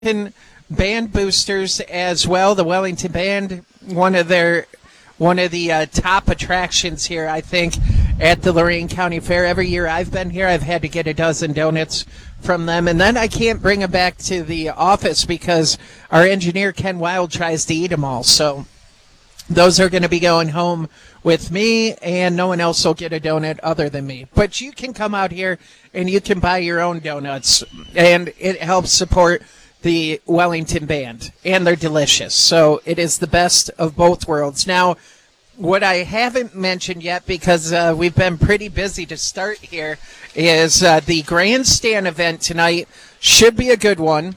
Band boosters as well. The Wellington Band, one of the top attractions here, I think, at the Lorain County Fair. Every year I've been here, I've had to get a dozen donuts from them, and then I can't bring them back to the office because our engineer Ken Wild tries to eat them all. So those are going to be going home with me, and no one else will get a donut other than me. But you can come out here and you can buy your own donuts, and it helps support the Wellington Band, and they're delicious. So it is the best of both worlds. Now, what I haven't mentioned yet, because we've been pretty busy to start here, is the grandstand event tonight. Should be a good one.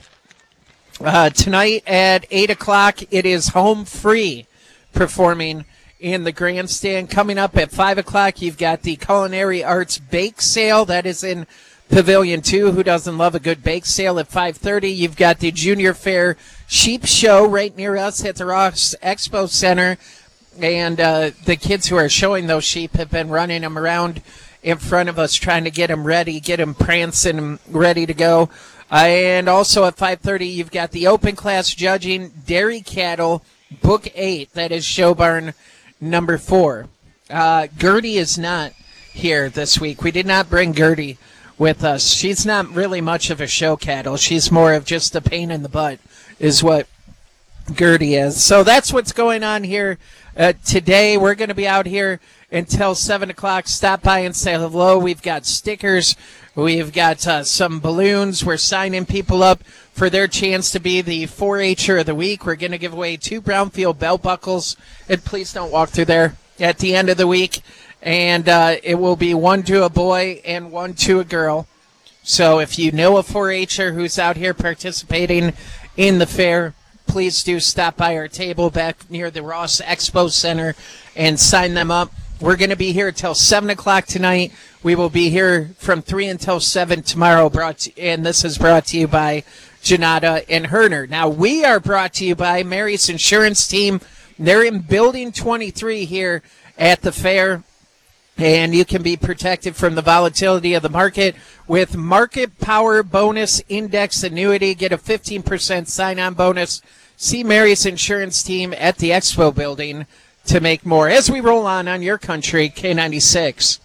Tonight at 8 o'clock, it is Home Free performing in the grandstand. Coming up at 5 o'clock, you've got the Culinary Arts Bake Sale. That is in Pavilion 2. Who doesn't love a good bake sale? At 5:30, you've got the Junior Fair Sheep Show right near us at the Ross Expo Center. And the kids who are showing those sheep have been running them around in front of us, trying to get them ready, get them prancing and ready to go. And also at 5:30, you've got the open class judging Dairy Cattle Book 8. That is Show Barn number 4. Gertie is not here this week. We did not bring Gertie with us. She's not really much of a show cattle. She's more of just a pain in the butt is what Gertie is. So that's what's going on here today. We're going to be out here until 7 o'clock. Stop by and say hello. We've got stickers. We've got some balloons. We're signing people up for their chance to be the 4-H'er of the week. We're going to give away 2 Brownfield belt buckles. And please don't walk through there at the end of the week. And it will be 1 to a boy and 1 to a girl. So if you know a 4-H'er who's out here participating in the fair, please do stop by our table back near the Ross Expo Center and sign them up. We're going to be here till 7 o'clock tonight. We will be here from 3 until 7 tomorrow, and this is brought to you by Janata and Herner. Now, we are brought to you by Mary's Insurance Team. They're in Building 23 here at the fair, and you can be protected from the volatility of the market with Market Power Bonus Index Annuity. Get a 15% sign-on bonus. See Mary's Insurance Team at the Expo Building to make more. As we roll on your country, K96.